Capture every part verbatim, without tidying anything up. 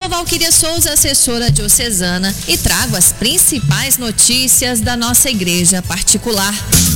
Valquíria Souza, assessora diocesana, e trago as principais notícias da nossa igreja particular.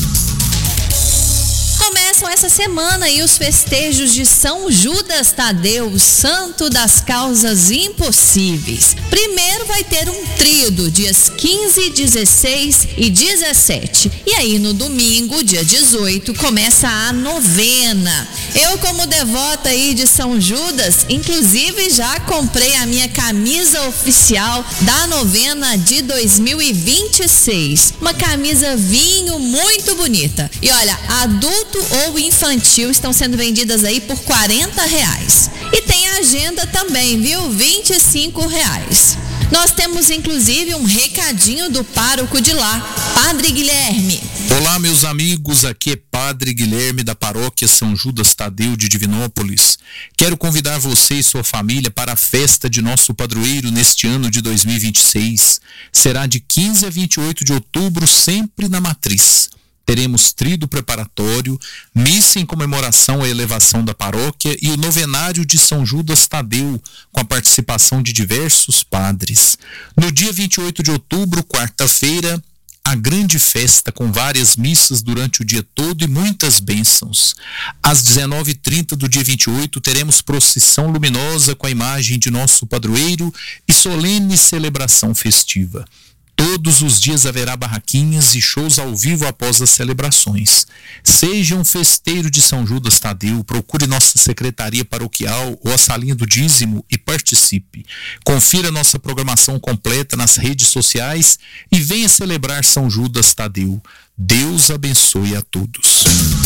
Começam essa semana aí os festejos de São Judas Tadeu, santo das causas impossíveis. Primeiro vai ter um tríodo, dias quinze, dezesseis e dezessete. E aí no domingo, dia dezoito, começa a novena. Eu, como devota aí de São Judas, inclusive já comprei a minha camisa oficial da novena de dois mil e vinte e seis. Uma camisa vinho muito bonita. E olha, adulto ou infantil estão sendo vendidas aí por quarenta reais. E tem agenda também, viu? vinte e cinco reais. Nós temos inclusive um recadinho do pároco de lá, Padre Guilherme. Olá, meus amigos, aqui é Padre Guilherme da paróquia São Judas Tadeu de Divinópolis. Quero convidar você e sua família para a festa de nosso padroeiro neste ano de dois mil e vinte e seis. Será de quinze a vinte e oito de outubro, sempre na Matriz. Teremos tríodo preparatório, missa em comemoração à elevação da paróquia e o novenário de São Judas Tadeu, com a participação de diversos padres. No dia vinte e oito de outubro, quarta-feira, a grande festa com várias missas durante o dia todo e muitas bênçãos. Às dezenove e trinta do dia vinte e oito, teremos procissão luminosa com a imagem de nosso padroeiro e solene celebração festiva. Todos os dias haverá barraquinhas e shows ao vivo após as celebrações. Seja um festeiro de São Judas Tadeu, procure nossa secretaria paroquial ou a salinha do dízimo e participe. Confira nossa programação completa nas redes sociais e venha celebrar São Judas Tadeu. Deus abençoe a todos.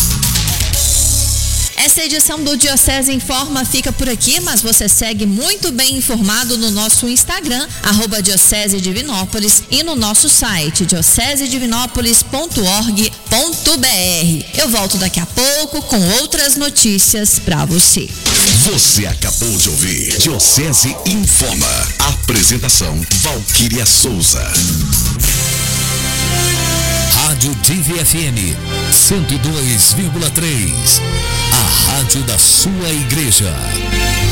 Essa edição do Diocese Informa fica por aqui, mas você segue muito bem informado no nosso Instagram, arroba Diocese Divinópolis, e no nosso site, diocese divinópolis ponto org ponto br. Eu volto daqui a pouco com outras notícias para você. Você acabou de ouvir Diocese Informa. Apresentação Valquíria Souza. Rádio Divi F M cento e dois vírgula três. A rádio da sua igreja.